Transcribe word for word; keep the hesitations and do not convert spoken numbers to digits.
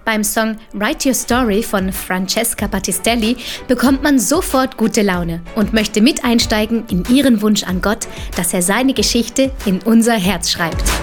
Beim Song Write Your Story von Francesca Battistelli bekommt man sofort gute Laune und möchte mit einsteigen in ihren Wunsch an Gott, dass er seine Geschichte in unser Herz schreibt.